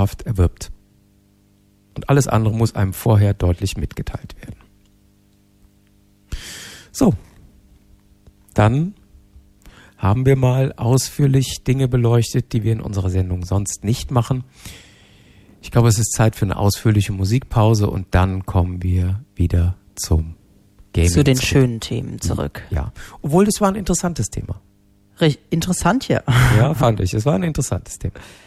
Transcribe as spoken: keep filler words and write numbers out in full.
Kaufkraft erwirbt. Und alles andere muss einem vorher deutlich mitgeteilt werden. So, dann haben wir mal ausführlich Dinge beleuchtet, die wir in unserer Sendung sonst nicht machen. Ich glaube, es ist Zeit für eine ausführliche Musikpause und dann kommen wir wieder zum Gaming. Zu den zurück. schönen Themen zurück. Ja, obwohl das war ein interessantes Thema. Richtig interessant, ja. Ja, fand ich. Es war ein interessantes Thema.